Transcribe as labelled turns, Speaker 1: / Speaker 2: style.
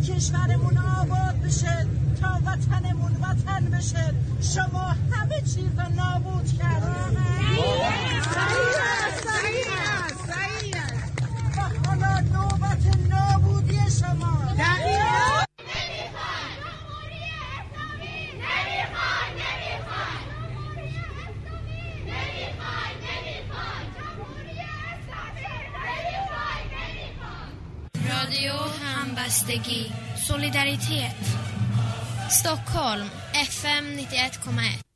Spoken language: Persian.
Speaker 1: کشورمون آباد بشه، تا وطنمون وطن بشه. شما همه چیز رو نابود کردید. صحیح است. و حالا نوبت نابودی شما.
Speaker 2: رادیو همبستگی، solidaritet. Stockholm, FM 91,1.